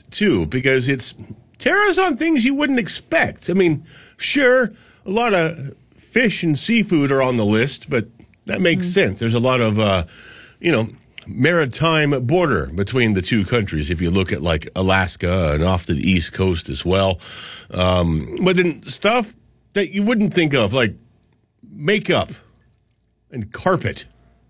too, because it's tariffs on things you wouldn't expect. I mean, sure, a lot of fish and seafood are on the list, but that makes sense. There's a lot of, maritime border between the two countries, if you look at, like, Alaska and off to the East Coast as well. But then stuff that you wouldn't think of, like makeup and carpet.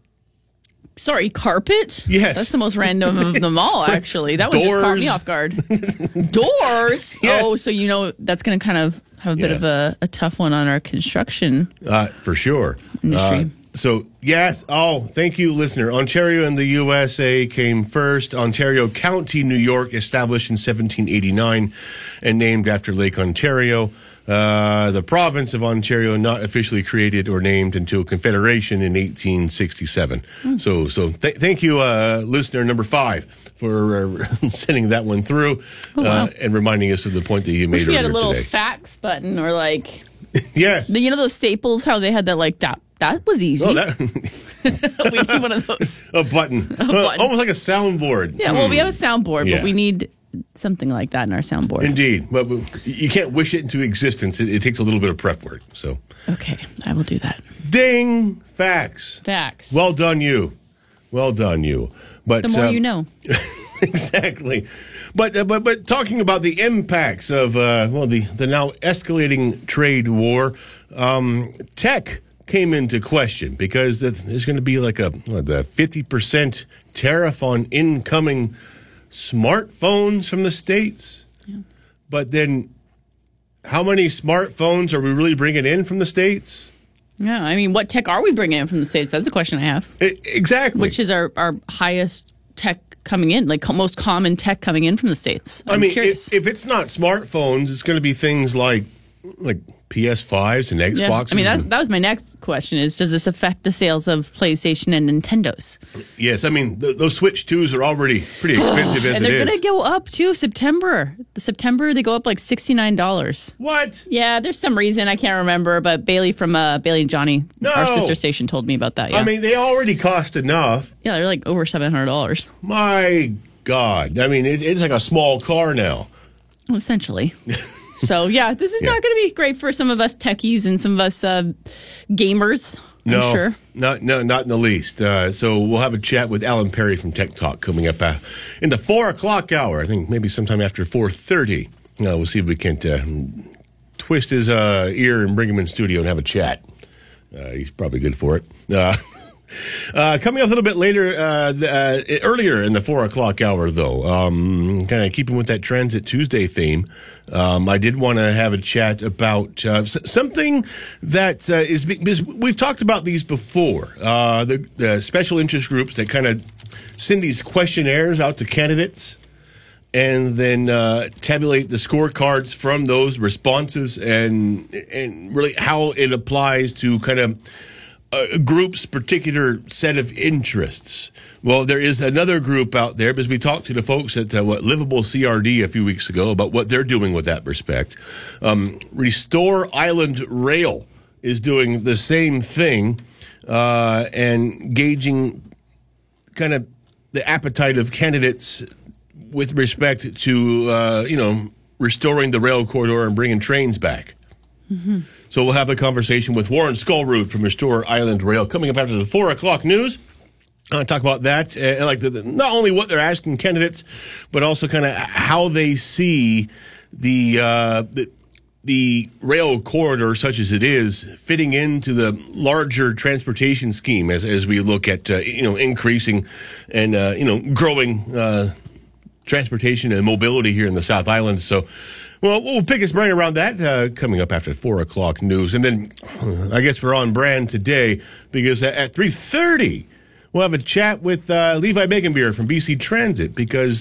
Sorry, carpet? Yes. That's the most random of them all, actually. That one just caught me off guard. Doors? Yes. Oh, so that's going to kind of have a bit of a tough one on our construction For sure. industry. So, yes. Oh, thank you, listener. Ontario and the USA came first. Ontario County, New York, established in 1789 and named after Lake Ontario. The province of Ontario not officially created or named until Confederation in 1867. So thank you, listener number 5, for sending that one through and reminding us of the point that you made Wish we earlier had a little today. fax button or like, Yes. you know those staples, how they had that like that? That was easy. Oh, that We need one of those. a button. button. Almost like a soundboard. Yeah, well, we have a soundboard, Yeah. but we need something like that in our soundboard. Indeed. But you can't wish it into existence. It takes a little bit of prep work. So, Okay, I will do that. ding, facts. Facts. Well done, you. Well done, you. But the more you know. Exactly. But talking about the impacts of the now escalating trade war, tech came into question because there's going to be like the 50% tariff on incoming smartphones from the States. Yeah. But then how many smartphones are we really bringing in from the States? Yeah, I mean, what tech are we bringing in from the States? That's a question I have. Exactly. Which is our highest tech coming in, like most common tech coming in from the States? I'm curious. If it's not smartphones, it's going to be things like PS5s and Xboxes. Yeah. I mean, that was my next question is, does this affect the sales of PlayStation and Nintendos? Yes, I mean, those Switch 2s are already pretty expensive as it is. And they're going to go up, too, September. September, they go up like $69. What? Yeah, there's some reason. I can't remember, but Bailey from Bailey and Johnny, our sister station, told me about that. Yeah. I mean, they already cost enough. Yeah, they're like over $700. My God. I mean, it's like a small car now. Well, essentially. So, yeah, this is not going to be great for some of us techies and some of us gamers, I'm sure. Not in the least. So we'll have a chat with Alan Perry from Tech Talk coming up in the 4 o'clock hour. I think maybe sometime after 4:30. We'll see if we can't twist his ear and bring him in studio and have a chat. He's probably good for it. Coming up a little bit later, earlier in the 4 o'clock hour, though, kind of keeping with that Transit Tuesday theme, I did want to have a chat about something that is because we've talked about these before. The special interest groups that kind of send these questionnaires out to candidates and then tabulate the scorecards from those responses and really how it applies to kind of a group's particular set of interests. Well, there is another group out there because we talked to the folks at Livable CRD a few weeks ago about what they're doing with that respect. Restore Island Rail is doing the same thing and gauging kind of the appetite of candidates with respect to, restoring the rail corridor and bringing trains back. Mm-hmm. So we'll have a conversation with Warren Skullroot from Restore Island Rail coming up after the 4 o'clock news. I'll talk about that, and not only what they're asking candidates, but also kind of how they see the rail corridor, such as it is, fitting into the larger transportation scheme as we look at increasing and growing transportation and mobility here in the South Island. So. Well, we'll pick his brain around that coming up after 4 o'clock news. And then I guess we're on brand today because at 3:30, we'll have a chat with Levi Meganbeer from BC Transit because,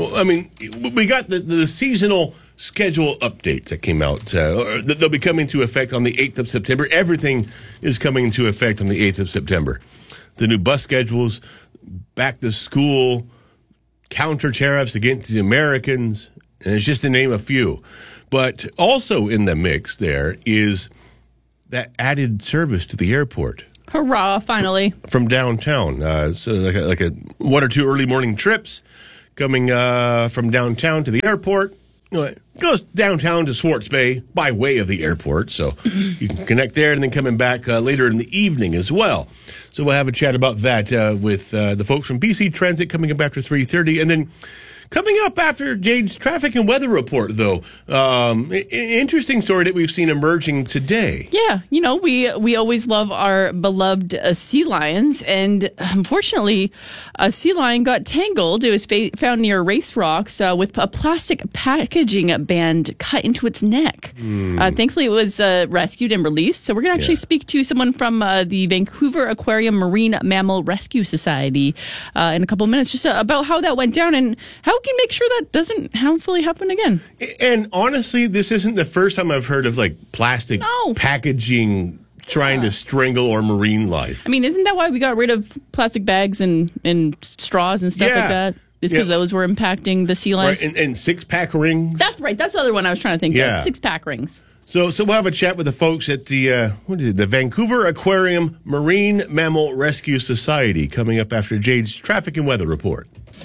we got the seasonal schedule updates that came out. They'll be coming into effect on the 8th of September. Everything is coming into effect on the 8th of September. The new bus schedules, back to school, counter tariffs against the Americans, and it's just to name a few. But also in the mix there is that added service to the airport. Hurrah, finally. From downtown. So like a 1 or 2 early morning trips coming from downtown to the airport. It goes downtown to Swartz Bay by way of the airport, so you can connect there and then coming back later in the evening as well. So we'll have a chat about that with the folks from BC Transit coming up after 3:30. And then coming up after Jade's traffic and weather report, though, interesting story that we've seen emerging today. Yeah, we always love our beloved sea lions, and unfortunately, a sea lion got tangled. It was found near Race Rocks with a plastic packaging band cut into its neck. Thankfully, it was rescued and released. So we're going to actually speak to someone from the Vancouver Aquarium Marine Mammal Rescue Society in a couple of minutes, just about how that went down and how we can make sure that doesn't hopefully happen again. And honestly, this isn't the first time I've heard of plastic packaging trying to strangle our marine life. I mean, isn't that why we got rid of plastic bags and straws and stuff like that? It's because those were impacting the sea life. Right. And six-pack rings. That's right. That's the other one I was trying to think of. Six-pack rings. So we'll have a chat with the folks at the Vancouver Aquarium Marine Mammal Rescue Society coming up after Jade's traffic and weather report.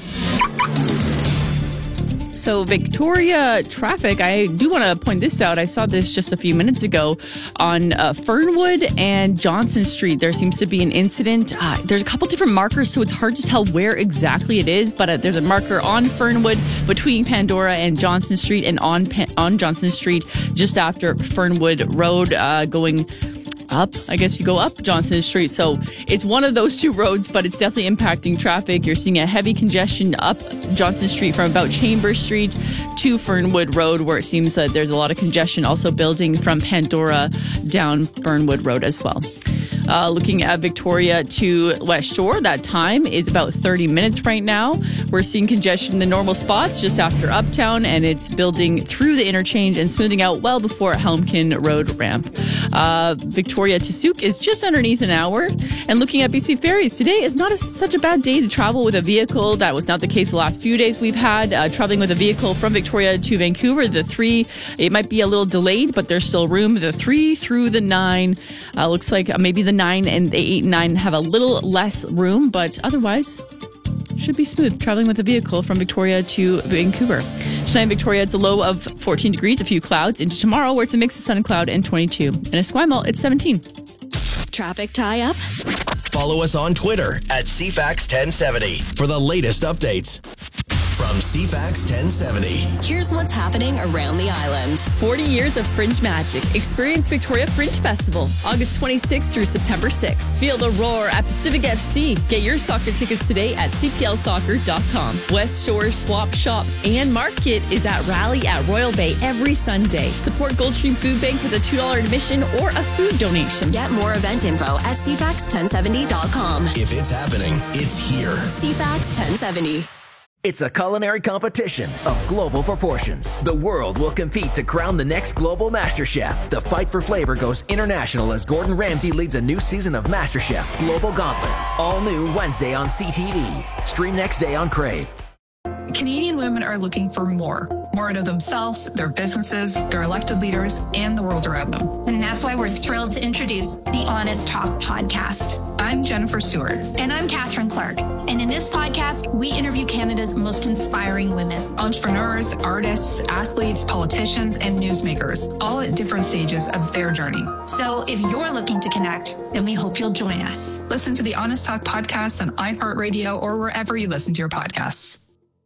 So Victoria traffic, I do want to point this out. I saw this just a few minutes ago on Fernwood and Johnson Street. There seems to be an incident. There's a couple different markers, so it's hard to tell where exactly it is. But there's a marker on Fernwood between Pandora and Johnson Street, and on Johnson Street just after Fernwood Road going up. I guess you go up Johnson Street. So it's one of those two roads, but it's definitely impacting traffic. You're seeing a heavy congestion up Johnson Street from about Chambers Street to Fernwood Road, where it seems that there's a lot of congestion also building from Pandora down Fernwood Road as well. Looking at Victoria to West Shore, that time is about 30 minutes right now. We're seeing congestion in the normal spots just after Uptown, and it's building through the interchange and smoothing out well before Helmkin Road ramp. Victoria to Souk is just underneath an hour. And looking at BC Ferries, today is not such a bad day to travel with a vehicle. That was not the case the last few days we've had. Traveling with a vehicle from Victoria to Vancouver, the 3, it might be a little delayed, but there's still room. The 3 through the 9, looks like maybe the 9 and the 8 and 9 have a little less room, but otherwise should be smooth traveling with a vehicle from Victoria to Vancouver. Tonight in Victoria, it's a low of 14 degrees, a few clouds. Into tomorrow, where it's a mix of sun and cloud, and 22. In Esquimalt, it's 17. Traffic tie-up? Follow us on Twitter at CFAX1070 for the latest updates. From CFAX 1070. Here's what's happening around the island. 40 years of Fringe magic. Experience Victoria Fringe Festival, August 26th through September 6th. Feel the roar at Pacific FC. Get your soccer tickets today at cplsoccer.com. West Shore Swap Shop and Market is at Rally at Royal Bay every Sunday. Support Goldstream Food Bank with a $2 admission or a food donation. Get more event info at cfax1070.com. If it's happening, it's here. CFAX 1070. It's a culinary competition of global proportions. The world will compete to crown the next global MasterChef. The fight for flavor goes international as Gordon Ramsay leads a new season of MasterChef Global Gauntlet. All new Wednesday on CTV. Stream next day on Crave. Canadian women are looking for more out of themselves, their businesses, their elected leaders, and the world around them. And that's why we're thrilled to introduce the Honest Talk podcast. I'm Jennifer Stewart. And I'm Catherine Clark. And in this podcast, we interview Canada's most inspiring women. Entrepreneurs, artists, athletes, politicians, and newsmakers, all at different stages of their journey. So if you're looking to connect, then we hope you'll join us. Listen to the Honest Talk podcast on iHeartRadio or wherever you listen to your podcasts.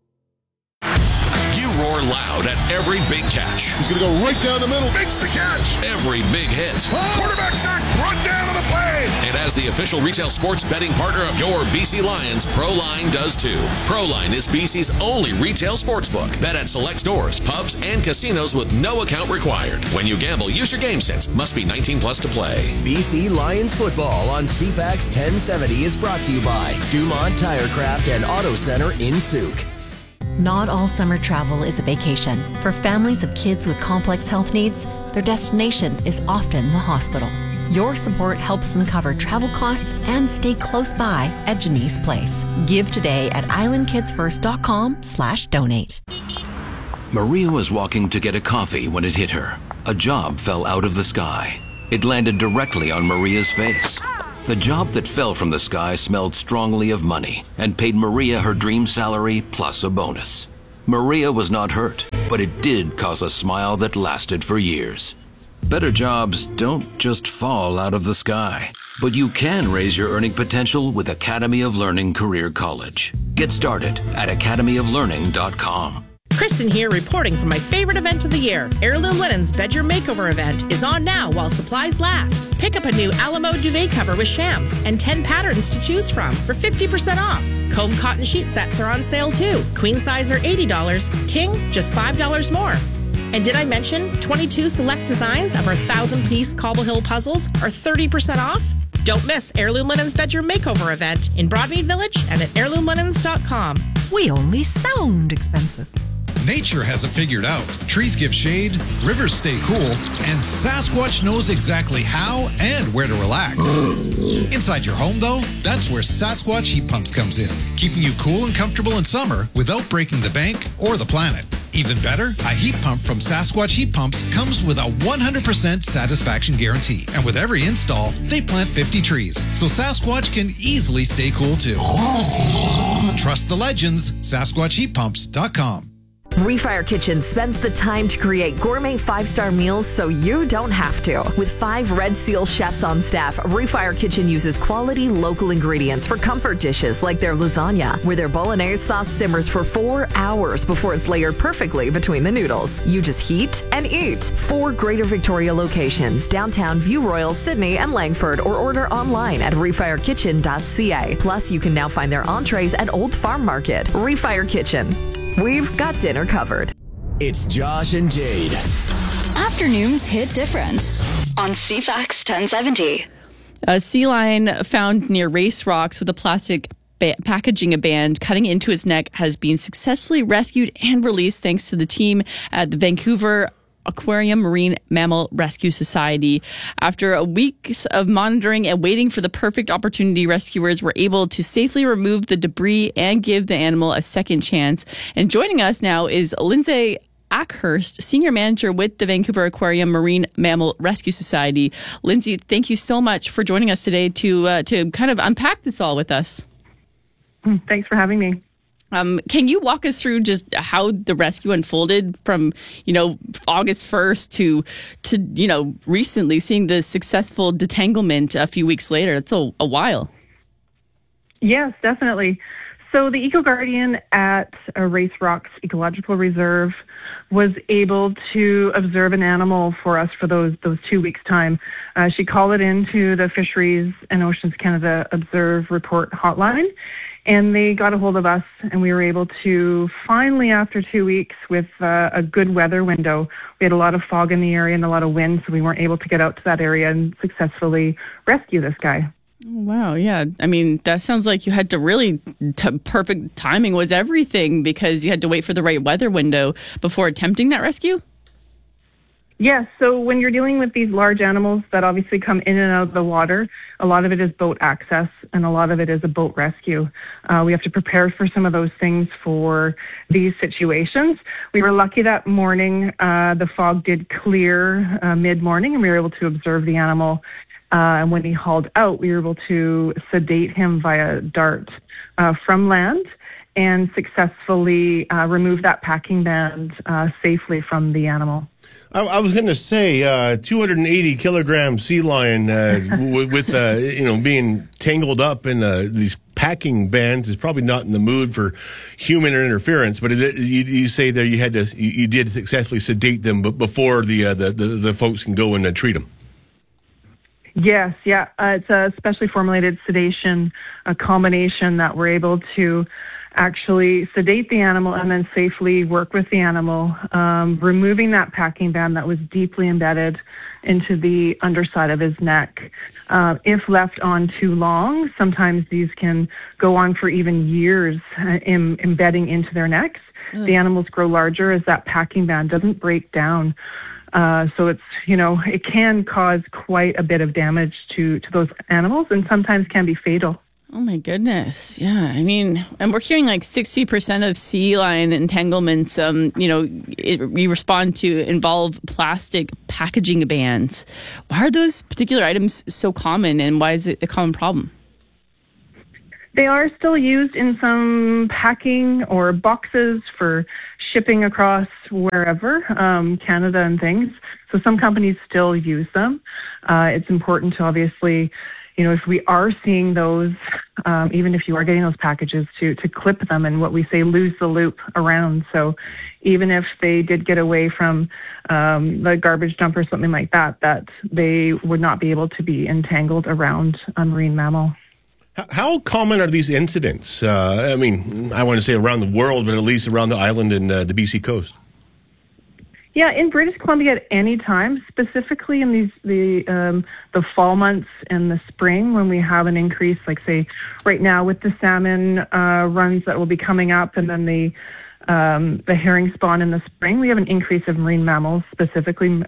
You roar loud at every big catch. He's going to go right down the middle. Makes the catch. Every big hit. Quarterback sack. Run down to the play. And as the official retail sports betting partner of your BC Lions, Proline does too. Proline is BC's only retail sportsbook. Bet at select stores, pubs, and casinos with no account required. When you gamble, use your game sense. Must be 19 plus to play. BC Lions football on CFAX 1070 is brought to you by Dumont Tirecraft and Auto Center in Souk. Not all summer travel is a vacation. For families of kids with complex health needs, their destination is often the hospital. Your support helps them cover travel costs and stay close by at Janice Place. Give today at islandkidsfirst.com/donate. Maria was walking to get a coffee when it hit her. A job fell out of the sky. It landed directly on Maria's face. The job that fell from the sky smelled strongly of money and paid Maria her dream salary plus a bonus. Maria was not hurt, but it did cause a smile that lasted for years. Better jobs don't just fall out of the sky, but you can raise your earning potential with Academy of Learning Career College. Get started at academyoflearning.com. Kristen here, reporting from my favorite event of the year. Heirloom Linens Bedroom Makeover event is on now while supplies last. Pick up a new Alamo duvet cover with shams and 10 patterns to choose from for 50% off. Comb cotton sheet sets are on sale too. Queen size are $80, king just $5 more. And did I mention 22 select designs of our 1,000-piece Cobble Hill puzzles are 30% off? Don't miss Heirloom Linens Bedroom Makeover event in Broadmead Village and at heirloomlinens.com. We only sound expensive. Nature has it figured out. Trees give shade, rivers stay cool, and Sasquatch knows exactly how and where to relax. Inside your home, though, that's where Sasquatch Heat Pumps comes in, keeping you cool and comfortable in summer without breaking the bank or the planet. Even better, a heat pump from Sasquatch Heat Pumps comes with a 100% satisfaction guarantee. And with every install, they plant 50 trees, so Sasquatch can easily stay cool too. Trust the legends, SasquatchHeatPumps.com. Refire Kitchen spends the time to create gourmet 5-star meals so you don't have to. With 5 Red Seal chefs on staff, Refire Kitchen uses quality local ingredients for comfort dishes like their lasagna, where their bolognese sauce simmers for 4 hours before it's layered perfectly between the noodles. You just heat and eat. 4 Greater Victoria locations, downtown View Royal, Sydney, and Langford, or order online at refirekitchen.ca. Plus, you can now find their entrees at Old Farm Market. Refire Kitchen. We've got dinner covered. It's Josh and Jade. Afternoons hit different on CFAX 1070. A sea lion found near Race Rocks with a plastic packaging a band cutting into his neck has been successfully rescued and released thanks to the team at the Vancouver Aquarium Marine Mammal Rescue Society. After weeks of monitoring and waiting for the perfect opportunity, rescuers were able to safely remove the debris and give the animal a second chance. And joining us now is Lindsay Ackhurst, Senior Manager with the Vancouver Aquarium Marine Mammal Rescue Society. Lindsay, thank you so much for joining us today to kind of unpack this all with us. Thanks for having me. Can you walk us through just how the rescue unfolded from, August 1st to recently seeing the successful detanglement a few weeks later? It's a while. Yes, definitely. So the Eco Guardian at Race Rocks Ecological Reserve was able to observe an animal for us for those 2 weeks' time. She called it into the Fisheries and Oceans Canada Observe Report hotline, and they got a hold of us, and we were able to finally, after 2 weeks, with a good weather window, we had a lot of fog in the area and a lot of wind, so we weren't able to get out to that area and successfully rescue this guy. Wow, yeah. I mean, that sounds like you had to really, perfect timing was everything because you had to wait for the right weather window before attempting that rescue? Yes, so when you're dealing with these large animals that obviously come in and out of the water, a lot of it is boat access and a lot of it is a boat rescue. We have to prepare for some of those things for these situations. We were lucky that morning, the fog did clear mid-morning and we were able to observe the animal. And when he hauled out, we were able to sedate him via dart from land and successfully remove that packing band safely from the animal. I was going to say 280 kilogram sea lion with being tangled up in these packing bands is probably not in the mood for human interference. But you say there you did successfully sedate them, but before the folks can go and treat them. Yes, yeah. It's a specially formulated sedation, a combination that we're able to actually sedate the animal and then safely work with the animal, removing that packing band that was deeply embedded into the underside of his neck. If left on too long, sometimes these can go on for even years embedding into their necks. The animals grow larger as that packing band doesn't break down. So it's, it can cause quite a bit of damage to those animals and sometimes can be fatal. Oh my goodness. Yeah. I mean, and we're hearing like 60% of sea lion entanglements, we respond to involve plastic packaging bans. Why are those particular items so common, and why is it a common problem? They are still used in some packing or boxes for shipping across wherever, Canada and things. So some companies still use them. It's important to obviously, if we are seeing those, even if you are getting those packages, to clip them and what we say lose the loop around. So even if they did get away from the garbage dump or something like that, that they would not be able to be entangled around a marine mammal. How common are these incidents? I want to say around the world, but at least around the island and the BC coast. Yeah, in British Columbia at any time, specifically in the fall months and the spring, when we have an increase, like say right now with the salmon runs that will be coming up, and then the herring spawn in the spring, we have an increase of marine mammals, specifically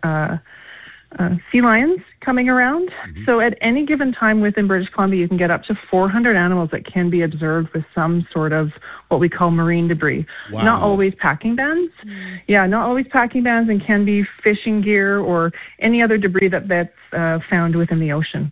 sea lions coming around. Mm-hmm. So at any given time within British Columbia, you can get up to 400 animals that can be observed with some sort of what we call marine debris. Wow. Not always packing bands. Mm. Yeah, not always packing bands, and can be fishing gear or any other debris that's found within the ocean.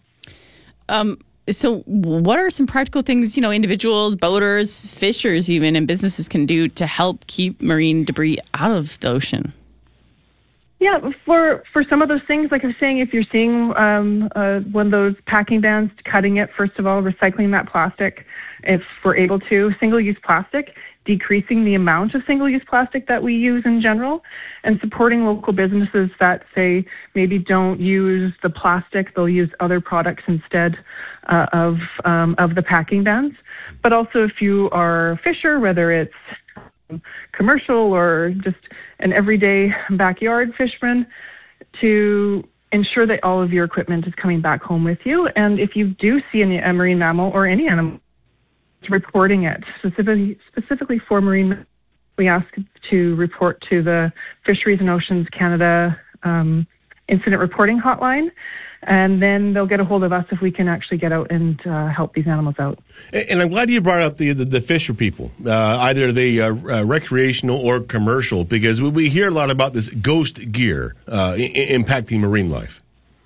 So what are some practical things, individuals, boaters, fishers even, and businesses can do to help keep marine debris out of the ocean? Yeah, for some of those things, like I was saying, if you're seeing one of those packing bands, cutting it, first of all, recycling that plastic, if we're able to, single-use plastic, decreasing the amount of single-use plastic that we use in general, and supporting local businesses that, say, maybe don't use the plastic, they'll use other products instead of the packing bands. But also if you are a fisher, whether it's commercial or just an everyday backyard fisherman, to ensure that all of your equipment is coming back home with you. And if you do see a marine mammal or any animal, reporting it. Specifically for marine, we ask to report to the Fisheries and Oceans Canada incident reporting hotline. And then they'll get a hold of us if we can actually get out and help these animals out. And I'm glad you brought up the fisher people, either the recreational or commercial, because we hear a lot about this ghost gear impacting marine life.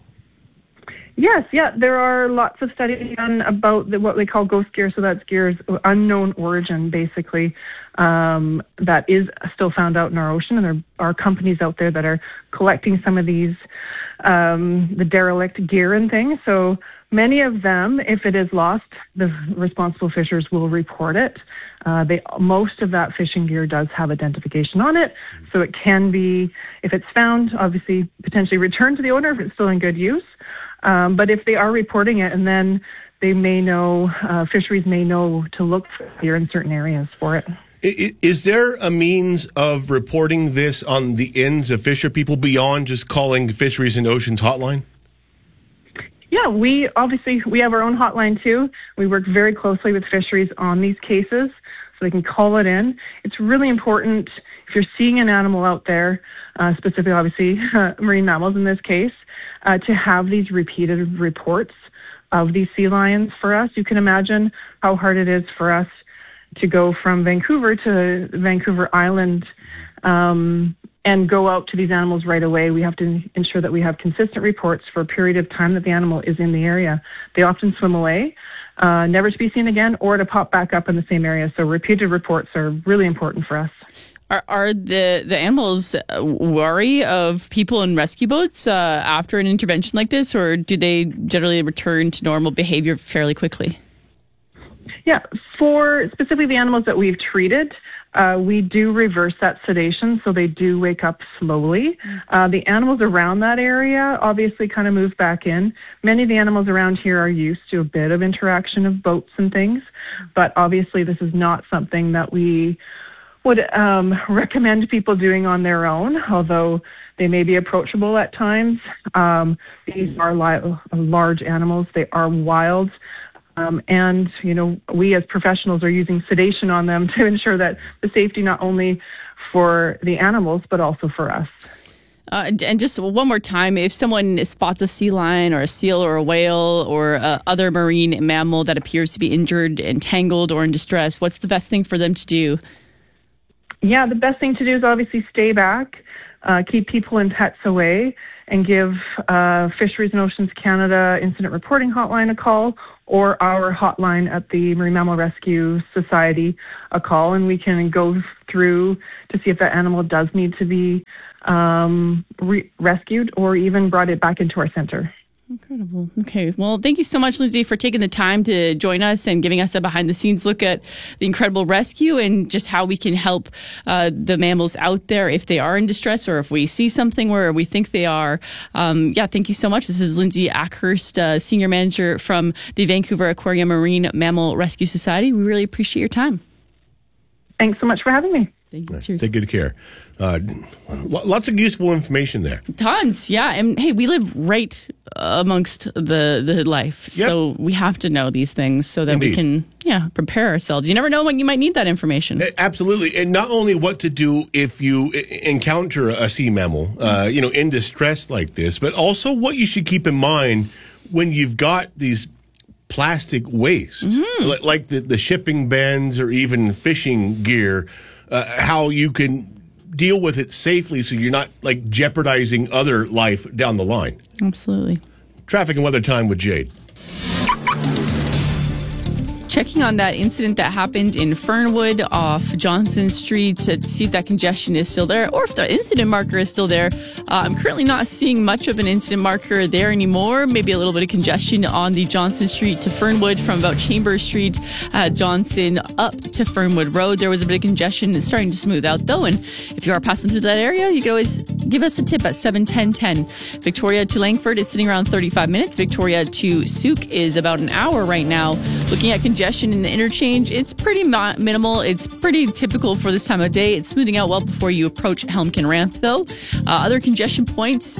Yes, yeah, there are lots of studies done about what they call ghost gear. So that's gear's unknown origin, basically, that is still found out in our ocean. And there are companies out there that are collecting some of these, the derelict gear and things. So many of them, if it is lost, the responsible fishers will report it. Most of that fishing gear does have identification on it. So it can be, if it's found, obviously potentially returned to the owner if it's still in good use. But if they are reporting it, and then they may know, fisheries may know to look here in certain areas for it. Is there a means of reporting this on the ends of fisher people beyond just calling Fisheries and Oceans hotline? Yeah, we have our own hotline too. We work very closely with fisheries on these cases, so they can call it in. It's really important if you're seeing an animal out there, specifically obviously marine mammals in this case, to have these repeated reports of these sea lions for us. You can imagine how hard it is for us to go from Vancouver to Vancouver Island and go out to these animals right away. We have to ensure that we have consistent reports for a period of time that the animal is in the area. They often swim away, never to be seen again, or to pop back up in the same area. So repeated reports are really important for us. Are the animals wary of people in rescue boats after an intervention like this, or do they generally return to normal behavior fairly quickly? Yeah, for specifically the animals that we've treated, we do reverse that sedation, so they do wake up slowly. The animals around that area obviously kind of move back in. Many of the animals around here are used to a bit of interaction of boats and things, but obviously this is not something that we would recommend people doing on their own, although they may be approachable at times. These are large animals. They are wild. And, we as professionals are using sedation on them to ensure that the safety not only for the animals, but also for us. And just one more time, if someone spots a sea lion or a seal or a whale or other marine mammal that appears to be injured, entangled, or in distress, what's the best thing for them to do? Yeah, the best thing to do is obviously stay back, keep people and pets away, and give Fisheries and Oceans Canada Incident Reporting Hotline a call, or our hotline at the Marine Mammal Rescue Society a call, and we can go through to see if that animal does need to be rescued or even brought it back into our center. Incredible. Okay. Well, thank you so much, Lindsay, for taking the time to join us and giving us a behind-the-scenes look at the incredible rescue and just how we can help the mammals out there if they are in distress or if we see something where we think they are. Thank you so much. This is Lindsay Ackhurst, Senior Manager from the Vancouver Aquarium Marine Mammal Rescue Society. We really appreciate your time. Thanks so much for having me. Thank you. Cheers. Take good care. Lots of useful information there. Tons, yeah. And hey, we live right amongst the life. Yep. So we have to know these things so that we can, prepare ourselves. You never know when you might need that information. Absolutely. And not only what to do if you encounter a sea mammal, in distress like this, but also what you should keep in mind when you've got these plastic waste, like the shipping bans or even fishing gear, how you can deal with it safely so you're not like jeopardizing other life down the line. Absolutely. Traffic and weather time with Jade. Checking on that incident that happened in Fernwood off Johnson Street to see if that congestion is still there or if the incident marker is still there. I'm currently not seeing much of an incident marker there anymore. Maybe a little bit of congestion on the Johnson Street to Fernwood from about Chambers Street, Johnson up to Fernwood Road. There was a bit of congestion. It's starting to smooth out though. And if you are passing through that area, you can always give us a tip at 7-10-10. Victoria to Langford is sitting around 35 minutes. Victoria to Souk is about an hour right now. Looking at congestion in the interchange, it's pretty minimal. It's pretty typical for this time of day. It's smoothing out well before you approach Helmkin Ramp, though. Other congestion points,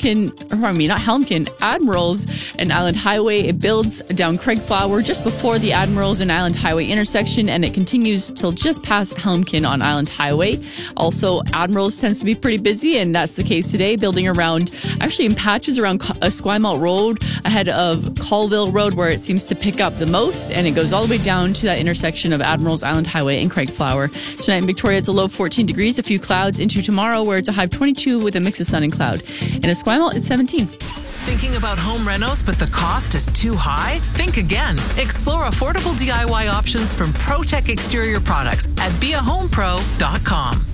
Admirals and Island Highway. It builds down Craig Flower just before the Admirals and Island Highway intersection, and it continues till just past Helmkin on Island Highway. Also, Admirals tends to be pretty busy, and that's the case today, building around, actually in patches around Esquimalt Road, ahead of Colville Road, where it seems to pick up the most, and it goes all the way down to that intersection of Admirals Island Highway and Craig Flower. Tonight in Victoria, it's a low of 14 degrees, a few clouds into tomorrow, where it's a high of 22 with a mix of sun and cloud. In Esquimalt, it's 17. Thinking about home renos, but the cost is too high? Think again. Explore affordable DIY options from ProTech Exterior Products at beahomepro.com.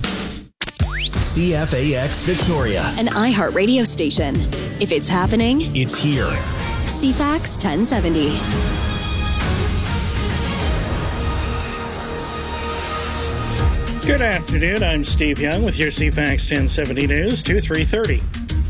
CFAX Victoria. An iHeart radio station. If it's happening, it's here. CFAX 1070. Good afternoon. I'm Steve Young with your CFAX 1070 News, 2-3:30.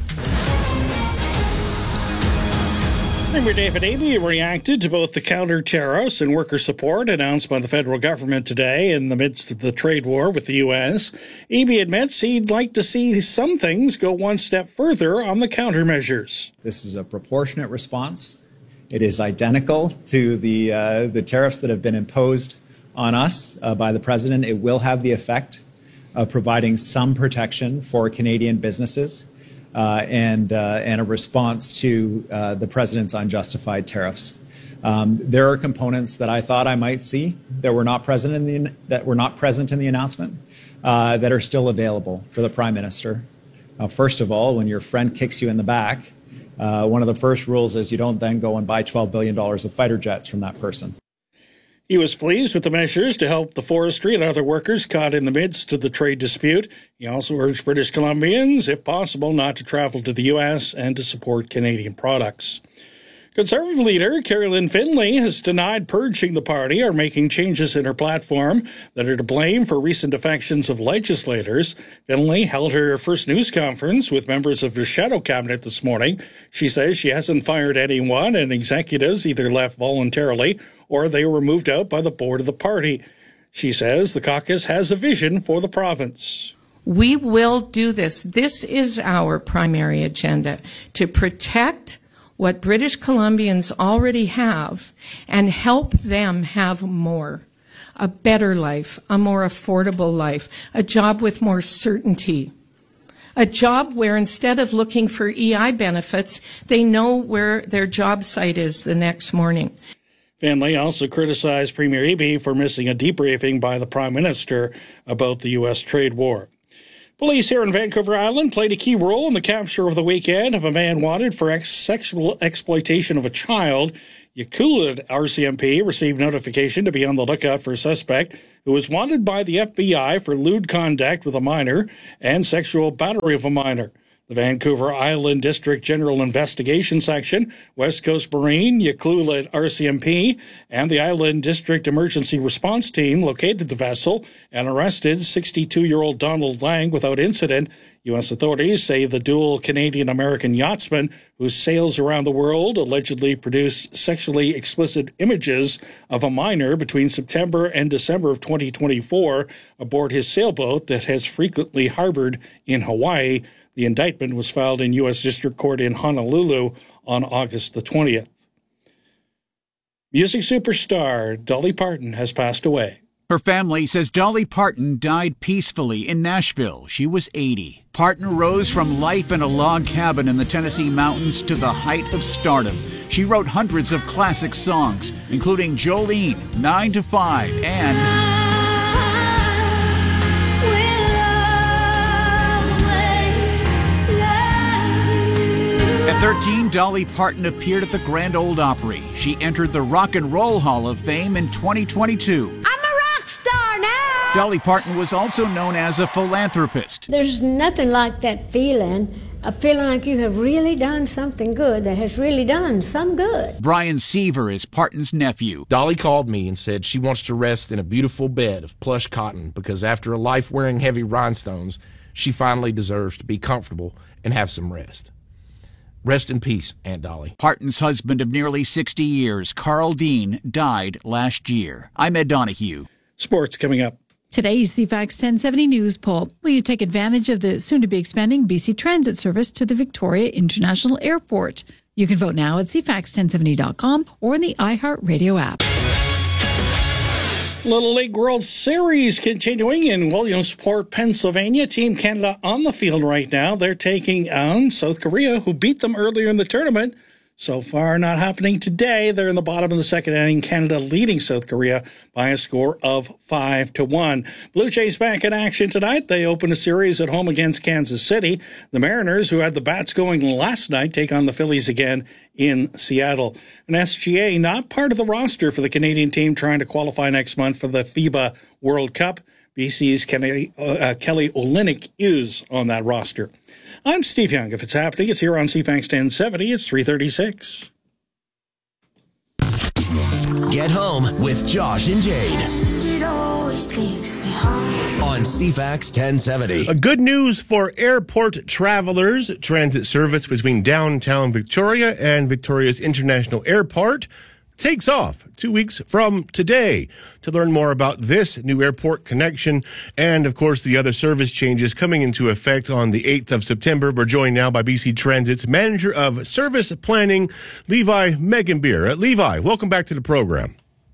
Premier David Eby reacted to both the counter-tariffs and worker support announced by the federal government today in the midst of the trade war with the U.S. Eby admits he'd like to see some things go one step further on the countermeasures. This is a proportionate response. It is identical to the tariffs that have been imposed on us by the president. It will have the effect of providing some protection for Canadian businesses and a response to the president's unjustified tariffs. There are components that I thought I might see that were not present in the announcement that are still available for the Prime Minister. First of all, when your friend kicks you in the back, one of the first rules is you don't then go and buy $12 billion of fighter jets from that person. He was pleased with the measures to help the forestry and other workers caught in the midst of the trade dispute. He also urged British Columbians, if possible, not to travel to the U.S. and to support Canadian products. Conservative leader Carrie-Lynne Finlay has denied purging the party or making changes in her platform that are to blame for recent defections of legislators. Finlay held her first news conference with members of her shadow cabinet this morning. She says she hasn't fired anyone, and executives either left voluntarily or they were moved out by the board of the party. She says the caucus has a vision for the province. We will do this. This is our primary agenda, to protect what British Columbians already have and help them have more. A better life, a more affordable life, a job with more certainty, A job where instead of looking for EI benefits, they know where their job site is the next morning. Finlay also criticized Premier Eby for missing a debriefing by the Prime Minister about the U.S. trade war. Police here in Vancouver Island played a key role in the capture over the weekend of a man wanted for sexual exploitation of a child. Yakulit RCMP received notification to be on the lookout for a suspect who was wanted by the FBI for lewd conduct with a minor and sexual battery of a minor. The Vancouver Island District General Investigation Section, West Coast Marine, Yakulit RCMP, and the Island District Emergency Response Team located the vessel and arrested 62-year-old Donald Lang without incident. U.S. authorities say the dual Canadian-American yachtsman, who sails around the world, allegedly produced sexually explicit images of a minor between September and December of 2024 aboard his sailboat that has frequently harbored in Hawaii. The indictment was filed in U.S. District Court in Honolulu on August the 20th. Music superstar Dolly Parton has passed away. Her family says Dolly Parton died peacefully in Nashville. She was 80. Parton rose from life in a log cabin in the Tennessee mountains to the height of stardom. She wrote hundreds of classic songs, including Jolene, 9 to 5, and at 13, Dolly Parton appeared at the Grand Ole Opry. She entered the Rock and Roll Hall of Fame in 2022. I'm a rock star now! Dolly Parton was also known as a philanthropist. There's nothing like that feeling, a feeling like you have really done something good, that has really done some good. Brian Seaver is Parton's nephew. Dolly called me and said she wants to rest in a beautiful bed of plush cotton because after a life wearing heavy rhinestones, she finally deserves to be comfortable and have some rest. Rest in peace, Aunt Dolly. Parton's husband of nearly 60 years, Carl Dean, died last year. I'm Ed Donahue. Sports coming up. Today's CFAX 1070 News poll. Will you take advantage of the soon-to-be expanding BC Transit service to the Victoria International Airport? You can vote now at cfax1070.com or in the iHeartRadio app. Little League World Series continuing in Williamsport, Pennsylvania. Team Canada on the field right now. They're taking on South Korea, who beat them earlier in the tournament. So far, not happening today. They're in the bottom of the second inning. Canada leading South Korea by a score of 5-1. Blue Jays back in action tonight. They open a series at home against Kansas City. The Mariners, who had the bats going last night, take on the Phillies again in Seattle. An SGA not part of the roster for the Canadian team trying to qualify next month for the FIBA World Cup. BC's Kelly Olynyk is on that roster. I'm Steve Young. If it's happening, it's here on CFAX 1070. It's 3:36. Get home with Josh and Jade. It always takes me home. On CFAX 1070. Good news for airport travelers. Transit service between downtown Victoria and Victoria's International Airport takes off 2 weeks from today. To learn more about this new airport connection and, of course, the other service changes coming into effect on the 8th of September, we're joined now by BC Transit's Manager of Service Planning, Levi Megenbeer. Levi, welcome back to the program.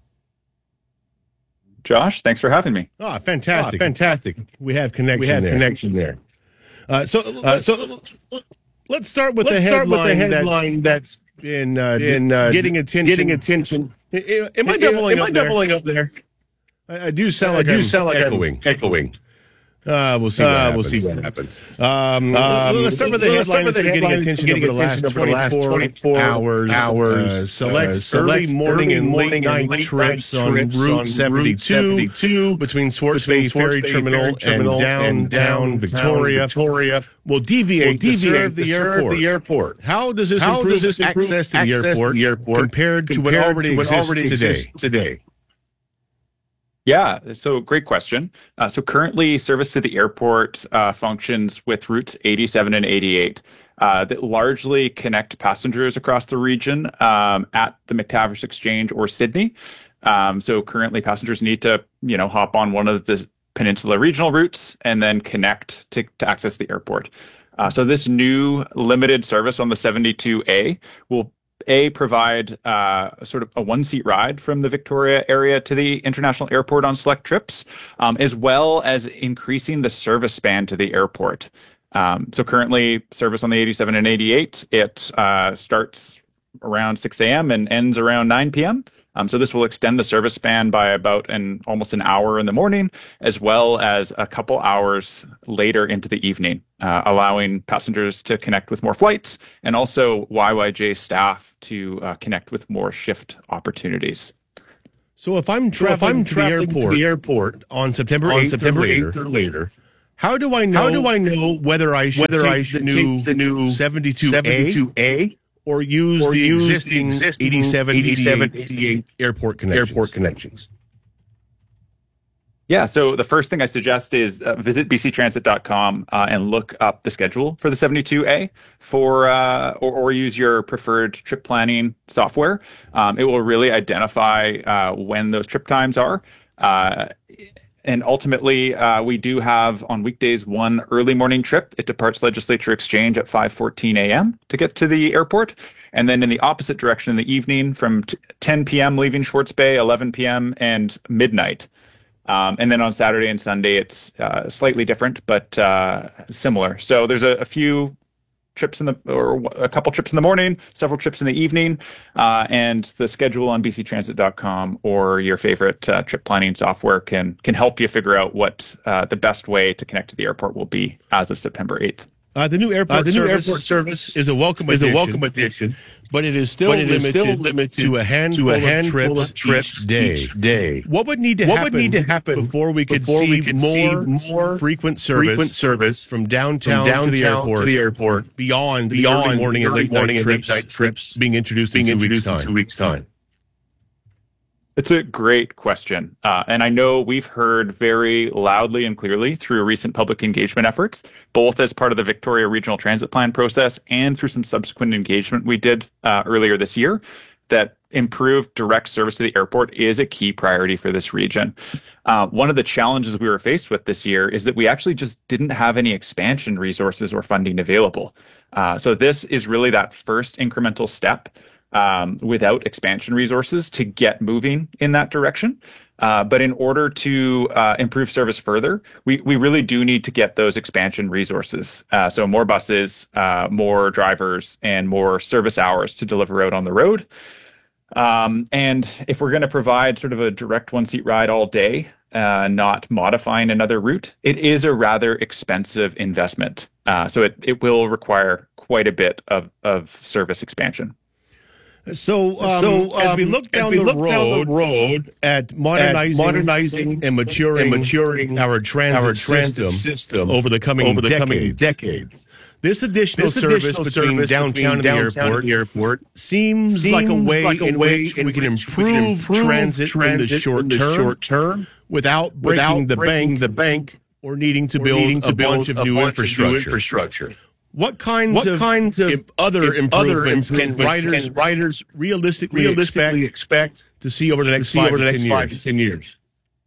Josh, thanks for having me. Fantastic. Fantastic. We have connection there. So let's start with the headline that's been getting attention. Am I doubling up there? I do sound like I'm echoing. We'll see what happens. Let's start with the headline that's been getting attention over the last 24 hours. Select early morning and late night trips on Route 72 between Swartz Bay Ferry Terminal and downtown Victoria will deviate to serve the airport. How does this improve access to the airport compared to what already exists today? Yeah, so great question. So currently, service to the airport functions with routes 87 and 88 that largely connect passengers across the region at the McTavish Exchange or Sydney. So currently, passengers need to, hop on one of the Peninsula regional routes and then connect to access the airport. So this new limited service on the 72A will provide sort of a one-seat ride from the Victoria area to the international airport on select trips, as well as increasing the service span to the airport. So currently, service on the 87 and 88, it starts around 6 a.m. and ends around 9 p.m. So this will extend the service span by about almost an hour in the morning, as well as a couple hours later into the evening, allowing passengers to connect with more flights and also YYJ staff to connect with more shift opportunities. So if I'm traveling to the airport on September 8th or later, how do I know whether I should take the new 72A or use the existing 87, 88 airport connections? Yeah, so the first thing I suggest is visit bctransit.com and look up the schedule for the 72A or use your preferred trip planning software. It will really identify when those trip times are. And ultimately, we do have on weekdays one early morning trip. It departs Legislature Exchange at 5:14 a.m. to get to the airport. And then in the opposite direction in the evening from 10 p.m. leaving Schwartz Bay, 11 p.m. and midnight. And then on Saturday and Sunday, it's slightly different, but similar. So there's a few trips or a couple trips in the morning, several trips in the evening, and the schedule on bctransit.com or your favorite trip planning software can help you figure out what the best way to connect to the airport will be as of September 8th. The new airport service is a welcome addition, but it is still limited to a handful of trips each day. What would need to happen before we could see more frequent service from downtown to the airport beyond the early morning and late night trips being introduced in 2 weeks' time? It's a great question. And I know we've heard very loudly and clearly through recent public engagement efforts, both as part of the Victoria Regional Transit Plan process and through some subsequent engagement we did earlier this year, that improved direct service to the airport is a key priority for this region. One of the challenges we were faced with this year is that we actually just didn't have any expansion resources or funding available. So this is really that first incremental step without expansion resources to get moving in that direction. But in order to improve service further, we really do need to get those expansion resources. So more buses, more drivers, and more service hours to deliver out on the road. And if we're going to provide sort of a direct one-seat ride all day, not modifying another route, it is a rather expensive investment. So it will require quite a bit of service expansion. So as we look down the road at modernizing and maturing our transit system over the coming decade, this additional service between downtown and the airport seems like a way in which we can improve transit in the short term without breaking the bank or needing to build a bunch of new infrastructure. What kinds of other improvements can riders realistically expect to see over the next 5 to 10 years?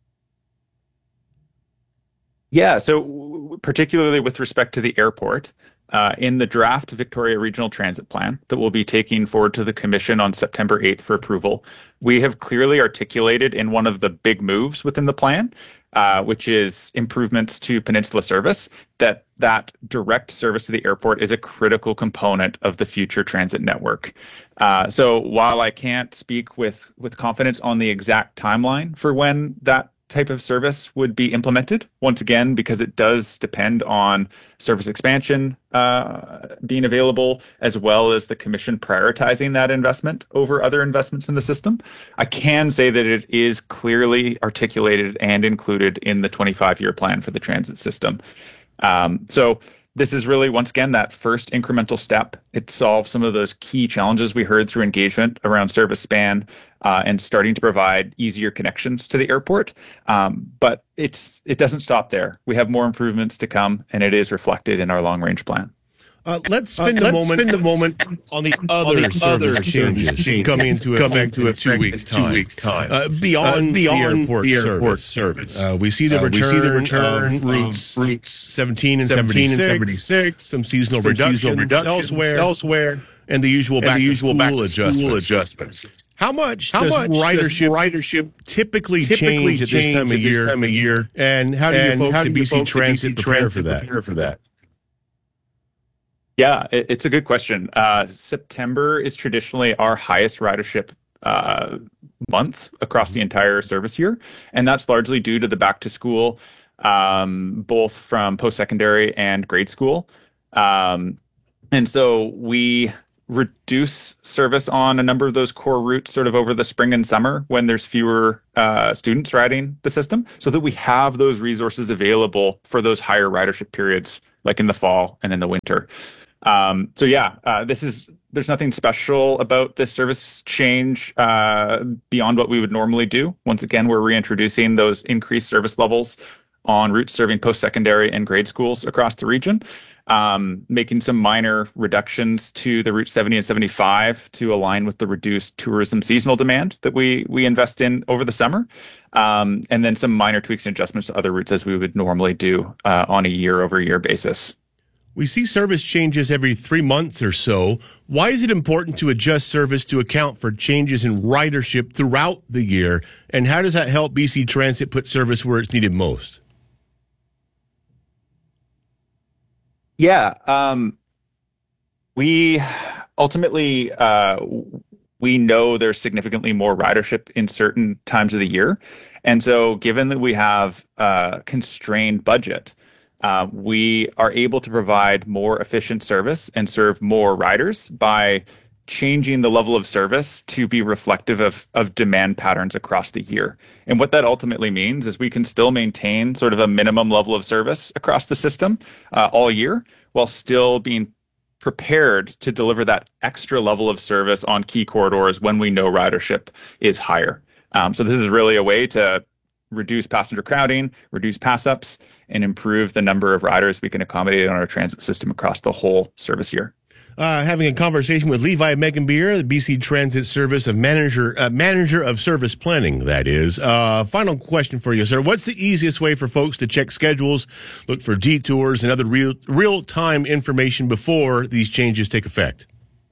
Yeah, so particularly with respect to the airport, in the draft Victoria Regional Transit Plan that we'll be taking forward to the Commission on September 8th for approval, we have clearly articulated in one of the big moves within the plan, which is improvements to Peninsula service, that direct service to the airport is a critical component of the future transit network. So while I can't speak with confidence on the exact timeline for when that type of service would be implemented, once again, because it does depend on service expansion being available, as well as the Commission prioritizing that investment over other investments in the system, I can say that it is clearly articulated and included in the 25-year plan for the transit system. So this is really, once again, that first incremental step. It solves some of those key challenges we heard through engagement around service span and starting to provide easier connections to the airport. But it doesn't stop there. We have more improvements to come, and it is reflected in our long-range plan. Let's spend a moment on the other service changes coming into effect in 2 weeks' time. Beyond the airport service. We see the return of routes 17 and 76, some seasonal reductions elsewhere, and the usual back-to-school adjustments. How much does ridership typically change at this time of year? And how do you folks at BC Transit prepare for that? Yeah, it's a good question. September is traditionally our highest ridership month across the entire service year. And that's largely due to the back to school, both from post-secondary and grade school. And so we reduce service on a number of those core routes sort of over the spring and summer when there's fewer students riding the system, so that we have those resources available for those higher ridership periods, like in the fall and in the winter. There's nothing special about this service change beyond what we would normally do. Once again, we're reintroducing those increased service levels on routes serving post-secondary and grade schools across the region, making some minor reductions to the Route 70 and 75 to align with the reduced tourism seasonal demand that we invest in over the summer, and then some minor tweaks and adjustments to other routes as we would normally do on a year-over-year basis. We see service changes every 3 months or so. Why is it important to adjust service to account for changes in ridership throughout the year? And how does that help BC Transit put service where it's needed most? Yeah. We ultimately, we know there's significantly more ridership in certain times of the year. And so given that we have a constrained budget, we are able to provide more efficient service and serve more riders by changing the level of service to be reflective of demand patterns across the year. And what that ultimately means is we can still maintain sort of a minimum level of service across the system all year, while still being prepared to deliver that extra level of service on key corridors when we know ridership is higher. So this is really a way to reduce passenger crowding, reduce pass-ups, and improve the number of riders we can accommodate on our transit system across the whole service year. Having a conversation with Levi Megenbier, the BC Transit Service of Manager of Service Planning, that is. Final question for you, sir. What's the easiest way for folks to check schedules, look for detours, and other real-time information before these changes take effect?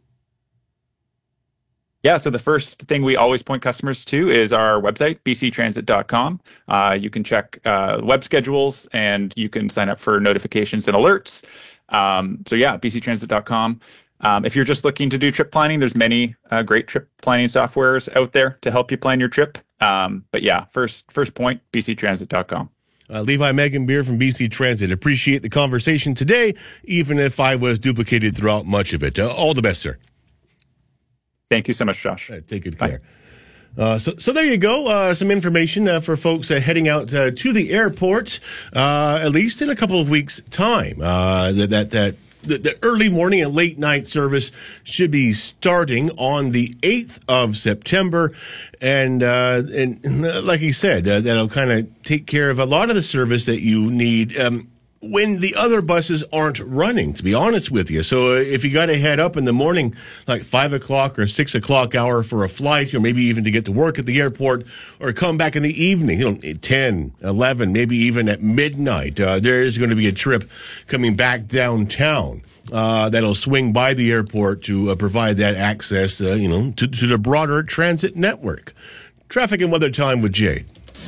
Yeah, so the first thing we always point customers to is our website, bctransit.com. You can check web schedules, and you can sign up for notifications and alerts. bctransit.com. If you're just looking to do trip planning, there's many great trip planning softwares out there to help you plan your trip. First point, bctransit.com. Levi Megenbier from BC Transit. Appreciate the conversation today, even if I was duplicated throughout much of it. All the best, sir. Thank you so much, Josh. Take good care. So there you go. Some information for folks heading out to the airport, at least in a couple of weeks' time. The early morning and late night service should be starting on the 8th of September. And like he said, that'll kind of take care of a lot of the service that you need when the other buses aren't running, to be honest with you. So if you got to head up in the morning, like 5 o'clock or 6 o'clock hour for a flight, or maybe even to get to work at the airport, or come back in the evening, 10, 11, maybe even at midnight, there is going to be a trip coming back downtown that'll swing by the airport to provide that access, to the broader transit network. Traffic and weather time with Jade.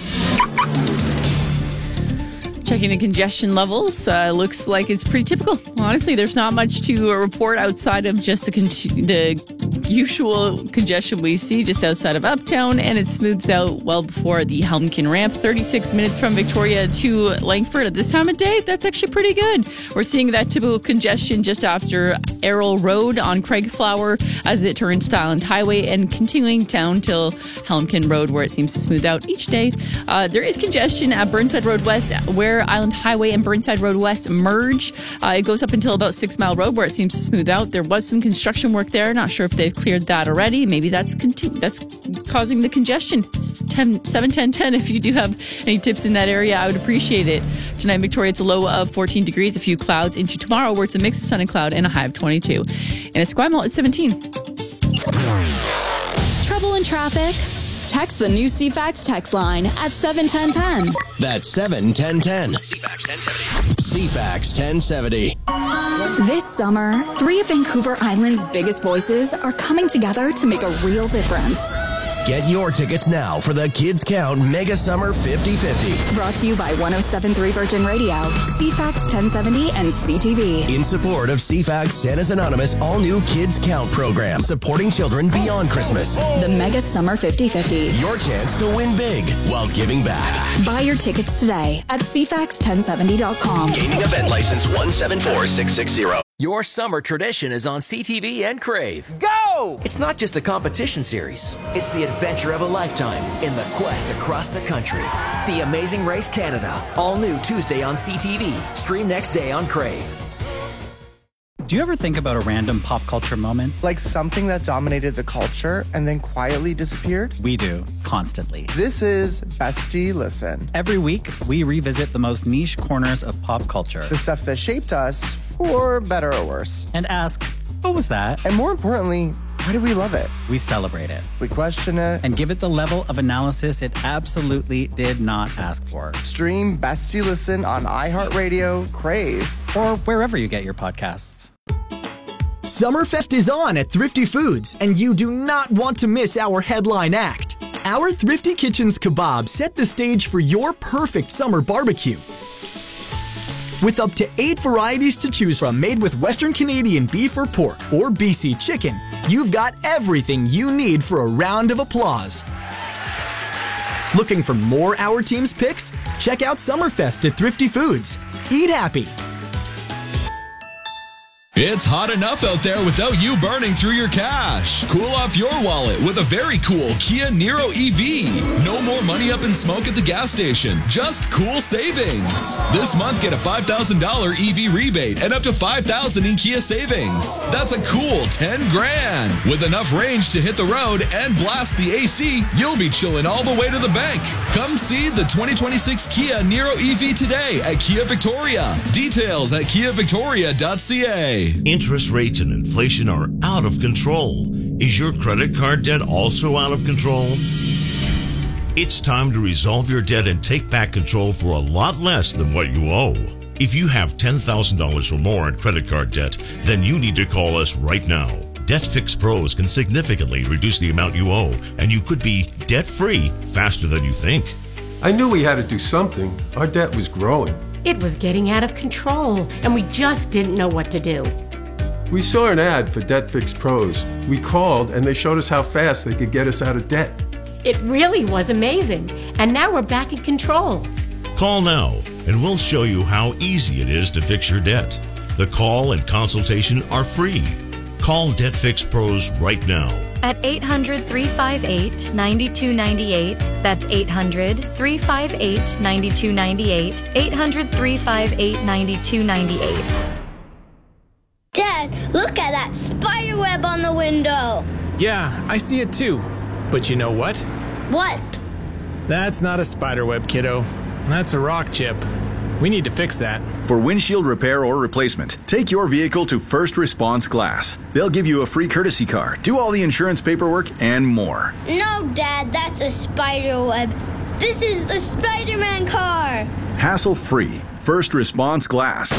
Checking the congestion levels, looks like it's pretty typical. Honestly, there's not much to report outside of just the usual congestion we see just outside of Uptown, and it smooths out well before the Helmkin ramp. 36 minutes from Victoria to Langford at this time of day. That's actually pretty good. We're seeing that typical congestion just after Errol Road on Craigflower as it turns to Island Highway, and continuing down till Helmkin Road, where it seems to smooth out each day. There is congestion at Burnside Road West, where Island Highway and Burnside Road West merge. It goes up until about 6 Mile Road, where it seems to smooth out. There was some construction work there. Not sure if they've cleared that already. Maybe that's causing the congestion. 7-10-10. If you do have any tips in that area, I would appreciate it. Tonight in Victoria, it's a low of 14 degrees, a few clouds. Into tomorrow, where it's a mix of sun and cloud, and a high of 22. And Esquimalt, it's 17. Trouble in traffic? Text the new CFAX text line at 71010. That's 71010. CFAX 1070. This summer, 3 of Vancouver Island's biggest voices are coming together to make a real difference. Get your tickets now for the Kids Count Mega Summer 50-50. Brought to you by 107.3 Virgin Radio, CFAX 1070, and CTV. In support of CFAX Santa's Anonymous all-new Kids Count program, supporting children beyond Christmas. The Mega Summer 50-50. Your chance to win big while giving back. Buy your tickets today at CFAX1070.com. Gaming event license 174660. Your summer tradition is on CTV and Crave. Go! It's not just a competition series. It's the adventure of a lifetime in the quest across the country. The Amazing Race Canada. All new Tuesday on CTV. Stream next day on Crave. Do you ever think about a random pop culture moment? Like something that dominated the culture and then quietly disappeared? We do, constantly. This is Bestie Listen. Every week, we revisit the most niche corners of pop culture. The stuff that shaped us, for better or worse. And ask, what was that? And more importantly, why do we love it? We celebrate it. We question it. And give it the level of analysis it absolutely did not ask for. Stream Bestie Listen on iHeartRadio, Crave, or wherever you get your podcasts. Summerfest is on at Thrifty Foods, and you do not want to miss our headline act. Our Thrifty Kitchens kebab set the stage for your perfect summer barbecue. With up to 8 varieties to choose from made with Western Canadian beef or pork or BC chicken, you've got everything you need for a round of applause. Looking for more Our Team's picks? Check out Summerfest at Thrifty Foods. Eat happy. It's hot enough out there without you burning through your cash. Cool off your wallet with a very cool Kia Niro EV. No more money up in smoke at the gas station, just cool savings. This month, get a $5,000 EV rebate and up to $5,000 in Kia savings. That's a cool 10 grand. With enough range to hit the road and blast the AC, you'll be chilling all the way to the bank. Come see the 2026 Kia Niro EV today at Kia Victoria. Details at kiavictoria.ca. Interest rates and inflation are out of control. Is your credit card debt also out of control? It's time to resolve your debt and take back control for a lot less than what you owe. If you have $10,000 or more in credit card debt, then you need to call us right now. Debt Fix Pros can significantly reduce the amount you owe, and you could be debt-free faster than you think. I knew we had to do something. Our debt was growing. It was getting out of control, and we just didn't know what to do. We saw an ad for Debt Fix Pros. We called, and they showed us how fast they could get us out of debt. It really was amazing, and now we're back in control. Call now, and we'll show you how easy it is to fix your debt. The call and consultation are free. Call Debt Fix Pros right now. At 800-358-9298. That's 800-358-9298. 800-358-9298. Dad, look at that spider web on the window. Yeah, I see it too. But you know what? What? That's not a spider web, kiddo. That's a rock chip. We need to fix that. For windshield repair or replacement, take your vehicle to First Response Glass. They'll give you a free courtesy car, do all the insurance paperwork, and more. No, Dad, that's a spider web. This is a Spider-Man car. Hassle-free. First Response Glass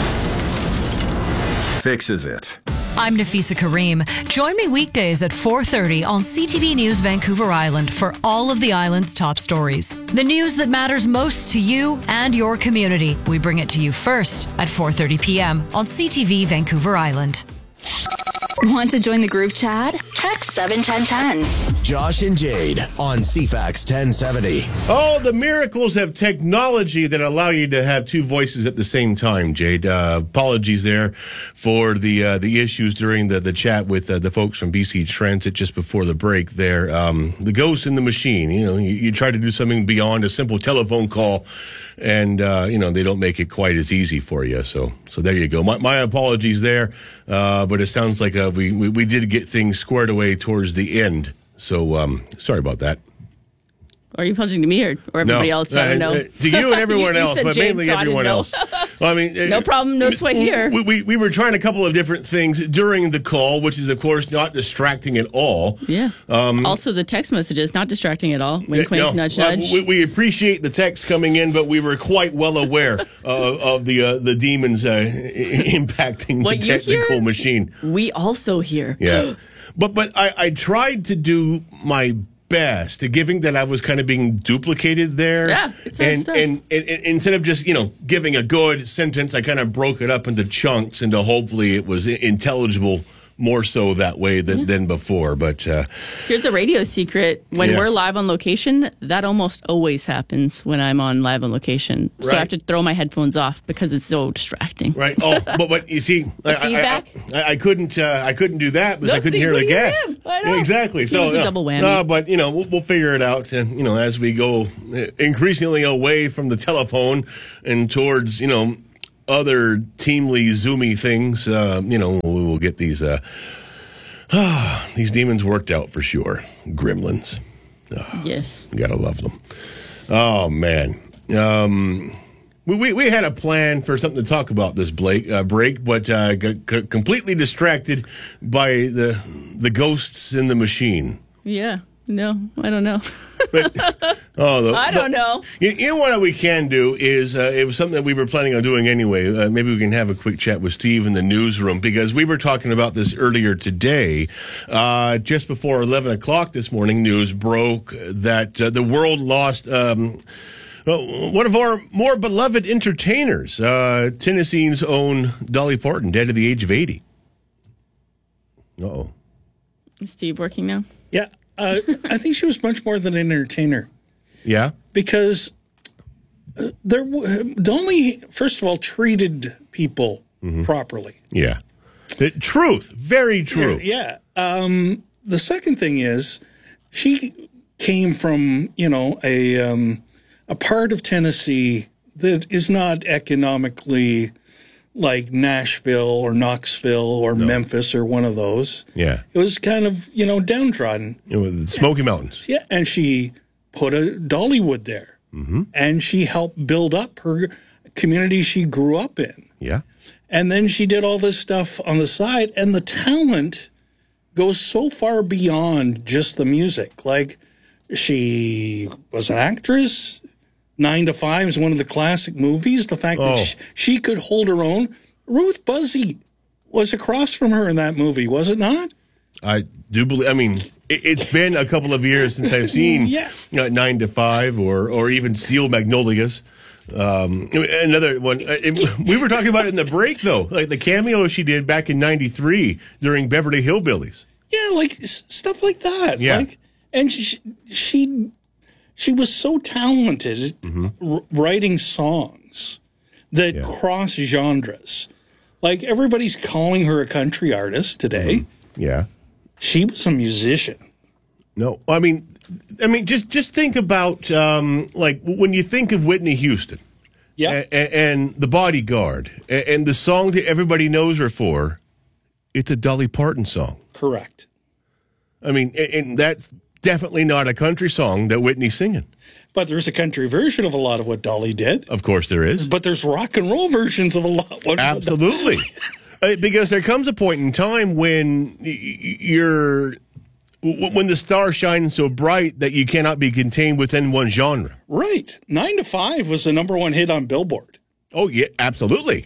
fixes it. I'm Nafisa Kareem. Join me weekdays at 4:30 on CTV News Vancouver Island for all of the island's top stories. The news that matters most to you and your community. We bring it to you first at 4:30 p.m. on CTV Vancouver Island. Want to join the group chat? Text 71010. Josh and Jade on CFAX 1070. Oh, the miracles of technology that allow you to have two voices at the same time, Jade. Apologies there for the issues during the chat with the folks from BC Transit just before the break there. The ghost in the machine. You know, you try to do something beyond a simple telephone call, and they don't make it quite as easy for you. So there you go. My apologies there, but it sounds like we did get things squared away towards the end. So sorry about that. Are you punching to me or everybody else? I don't know. To you and everyone else, but Jade, mainly so everyone else. Well, I mean, no problem, no sweat here. We were trying a couple of different things during the call, which is, of course, not distracting at all. Yeah. Also, the text messages, not distracting at all. Wink, wink, nudge, nudge. We appreciate the text coming in, but we were quite well aware of the demons impacting the technical machine. We also hear. Yeah. But I tried to do my best at giving that I was kind of being duplicated there. Yeah, it's hard stuff. And instead of just, giving a good sentence, I kind of broke it up into chunks into hopefully it was intelligible more so that way than before. But here's a radio secret. When we're live on location, that almost always happens when I'm on live on location. So I have to throw my headphones off because it's so distracting. Right. Oh, but you see, feedback? I couldn't do that because I couldn't hear the guest. Exactly. So it was a double whammy. But we'll figure it out. And as we go increasingly away from the telephone and towards other teamly zoomy things, we'll get these demons worked out for sure. Gremlins. Yes. You gotta love them. Oh man. We had a plan for something to talk about this break, but got completely distracted by the ghosts in the machine. Yeah. No, I don't know. I don't know. You know what we can do is, it was something that we were planning on doing anyway. Maybe we can have a quick chat with Steve in the newsroom, because we were talking about this earlier today. Just before 11 o'clock this morning, news broke that the world lost one of our more beloved entertainers, Tennessee's own Dolly Parton, dead at the age of 80. Uh-oh. Is Steve working now? Yeah. I think she was much more than an entertainer. Yeah? Because Dolly, first of all, treated people properly. Yeah. Truth. Very true. Yeah. The second thing is she came from, a part of Tennessee that is not economically like Nashville or Knoxville or Memphis or one of those. Yeah. It was kind of, downtrodden. The Smoky Mountains. Yeah, and she put a Dollywood there. Mm-hmm. And she helped build up her community she grew up in. Yeah. And then she did all this stuff on the side, and the talent goes so far beyond just the music. Like, she was an actress. 9 to 5 is one of the classic movies. The fact that she could hold her own. Ruth Buzzy was across from her in that movie, was it not? I do believe. It's been a couple of years since I've seen 9 to 5 or even Steel Magnolias. Another one. We were talking about it in the break, though, like the cameo she did back in '93 during Beverly Hillbillies. Yeah, like stuff like that. Yeah, and she was so talented writing songs that cross genres. Like, everybody's calling her a country artist today. Yeah. She was a musician. No, I mean, just think about, like, when you think of Whitney Houston. Yeah. And The Bodyguard, and the song that everybody knows her for, it's a Dolly Parton song. Correct. I mean, and that's definitely not a country song that Whitney's singing. But there's a country version of a lot of what Dolly did. Of course there is. But there's rock and roll versions of a lot. Absolutely. Because there comes a point in time when when the star shines so bright that you cannot be contained within one genre. Right. 9 to 5 was the #1 hit on Billboard. Oh, yeah, absolutely.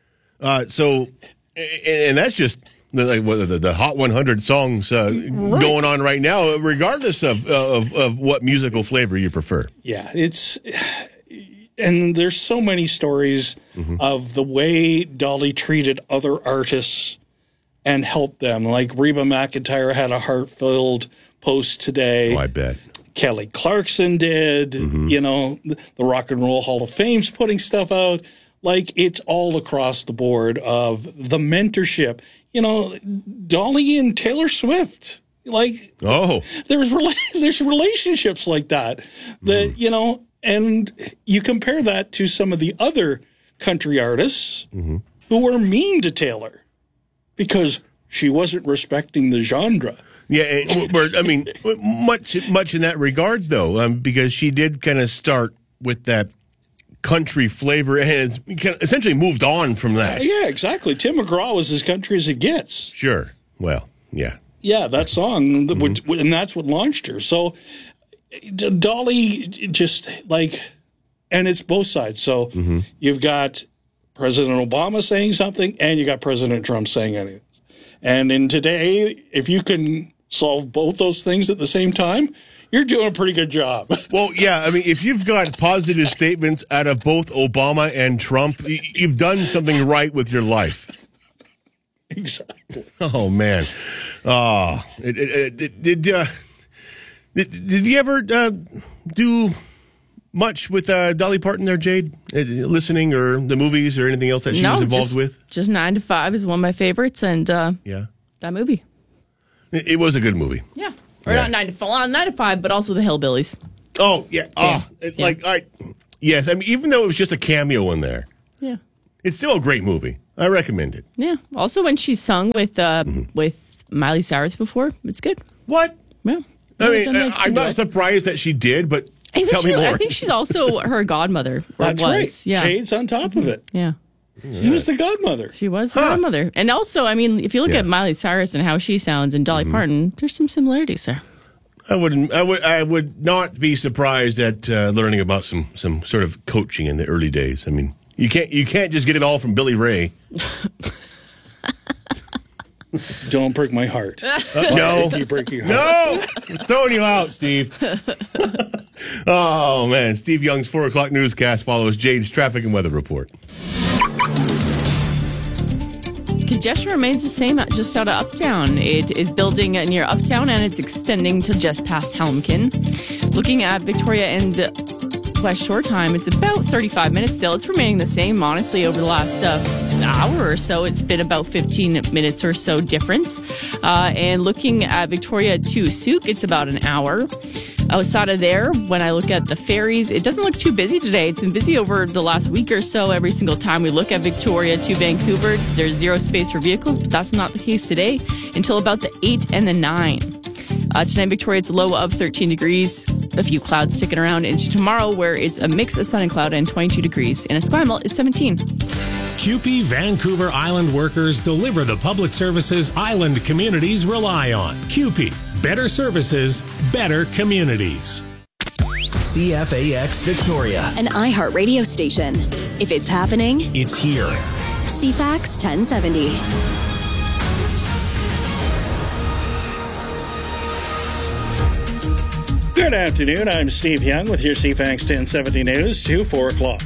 And that's just the Hot 100 songs going on right now, regardless of what musical flavor you prefer. Yeah, and there's so many stories of the way Dolly treated other artists and helped them. Like Reba McEntire had a heart-filled post today. Oh, I bet. Kelly Clarkson did. The Rock and Roll Hall of Fame's putting stuff out. Like, it's all across the board of the mentorship. Dolly and Taylor Swift, like, there's relationships like that, and you compare that to some of the other country artists who were mean to Taylor because she wasn't respecting the genre. Yeah, much in that regard, though, because she did kind of start with that country flavor and has essentially moved on from that. Yeah, exactly. Tim McGraw was as country as it gets. Sure. Well, yeah. Yeah, that song, and that's what launched her. So Dolly just and it's both sides. So you've got President Obama saying something, and you got President Trump saying anything. And in today, if you can solve both those things at the same time, You're doing a pretty good job. Well, yeah, I mean, if you've got positive statements out of both Obama and Trump, you've done something right with your life. Exactly. Oh, man. Oh, did you ever do much with Dolly Parton there, Jade? Listening or the movies or anything else that she was involved with? Just 9 to 5 is one of my favorites, and yeah, that movie. It was a good movie. Yeah. Or not 9 to 5, but also the Hillbillies. Oh, yeah. Oh, it's like, yes. I mean, even though it was just a cameo in there. Yeah. It's still a great movie. I recommend it. Yeah. Also, when she sung with Miley Cyrus before, it's good. What? Yeah. I mean, I'm not surprised that she did, but tell me more. I think she's also her godmother. That's right. Yeah. Shade's on top of it. Yeah. She was the godmother. She was the godmother. And also, I mean, if you look at Miley Cyrus and how she sounds and Dolly Parton, there's some similarities there. I would not be surprised at learning about some sort of coaching in the early days. I mean, you can't just get it all from Billy Ray. Don't break my heart. No. You break your heart. No! We're throwing you out, Steve. Oh, man. Steve Young's 4 o'clock newscast follows Jade's traffic and weather report. Congestion remains the same just out of Uptown. It is building near Uptown, and it's extending to just past Helmkin. Looking at Victoria and West Shore time, it's about 35 minutes still. It's remaining the same, honestly, over the last hour or so. It's been about 15 minutes or so difference. And looking at Victoria to Souk, it's about an hour. Outside of there, when I look at the ferries, it doesn't look too busy today. It's been busy over the last week or so. Every single time we look at Victoria to Vancouver, there's zero space for vehicles, but that's not the case today until about the 8 and the 9. Tonight, Victoria, it's a low of 13 degrees. A few clouds sticking around into tomorrow, where it's a mix of sun and cloud and 22 degrees. And Esquimalt is 17. CUPE Vancouver Island workers deliver the public services island communities rely on. CUPE, better services, better communities. CFAX Victoria, An iHeartRadio station. If it's happening, it's here. CFAX 1070. Good afternoon. I'm Steve Young with your CFAX 1070 News to 4 o'clock.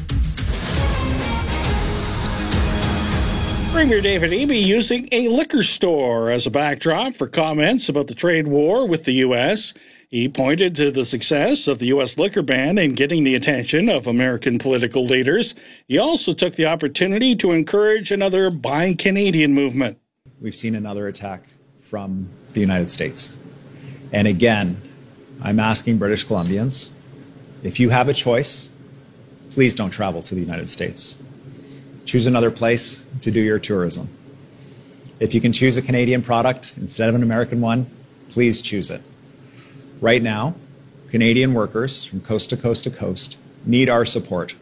Premier David Eby using a liquor store as a backdrop for comments about the trade war with the U.S. He pointed to the success of the U.S. liquor ban in getting the attention of American political leaders. He also took the opportunity to encourage another Buy Canadian movement. We've seen another attack from the United States. And again, I'm asking British Columbians, if you have a choice, please don't travel to the United States. Choose another place to do your tourism. If you can choose a Canadian product instead of an American one, please choose it. Right now, Canadian workers from coast to coast to coast need our support.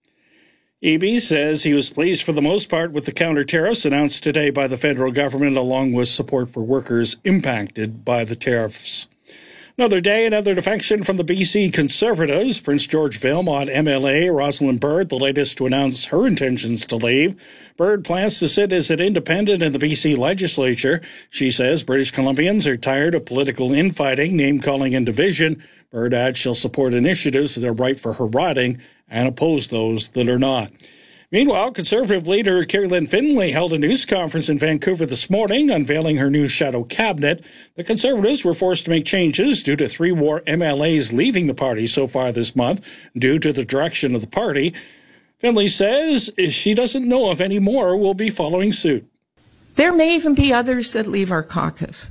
Eby says he was pleased for the most part with the counter tariffs announced today by the federal government, along with support for workers impacted by the tariffs. Another day, another defection from the BC Conservatives. Prince George Valemount MLA Rosalind Bird, the latest to announce her intentions to leave. Bird plans to sit as an independent in the BC legislature. She says British Columbians are tired of political infighting, name-calling, and division. Bird adds she'll support initiatives that are right for her riding and oppose those that are not. Meanwhile, Conservative leader Carolyn Finlay held a news conference in Vancouver this morning, unveiling her new shadow cabinet. The Conservatives were forced to make changes due to 3 war MLAs leaving the party so far this month due to the direction of the party. Finlay says she doesn't know if any more will be following suit. There may even be others that leave our caucus.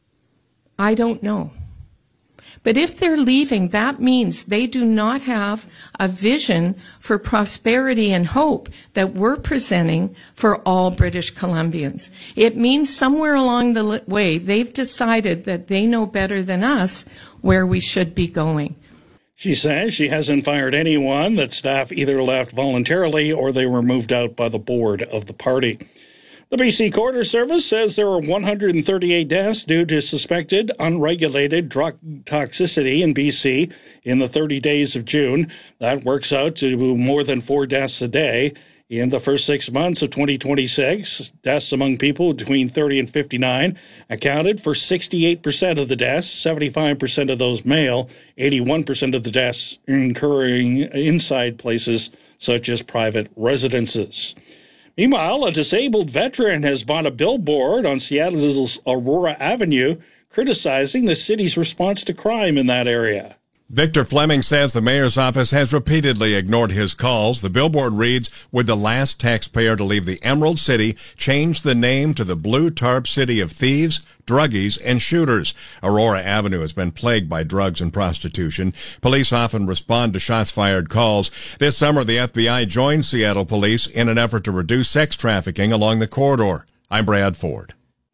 I don't know. But if they're leaving, that means they do not have a vision for prosperity and hope that we're presenting for all British Columbians. It means somewhere along the way, they've decided that they know better than us where we should be going. She says she hasn't fired anyone, that staff either left voluntarily or they were moved out by the board of the party. The BC Coroner Service says there were 138 deaths due to suspected unregulated drug toxicity in BC in the 30 days of June. That works out to more than 4 deaths a day. In the first 6 months of 2026, deaths among people between 30 and 59 accounted for 68% of the deaths, 75% of those male, 81% of the deaths occurring inside places such as private residences. Meanwhile, a disabled veteran has bought a billboard on Seattle's Aurora Avenue criticizing the city's response to crime in that area. Victor Fleming says the mayor's office has repeatedly ignored his calls. The billboard reads, "Would the last taxpayer to leave the Emerald City change the name to the Blue Tarp City of Thieves, Druggies, and Shooters?" Aurora Avenue has been plagued by drugs and prostitution. Police often respond to shots-fired calls. This summer, the FBI joined Seattle police in an effort to reduce sex trafficking along the corridor. I'm Brad Ford.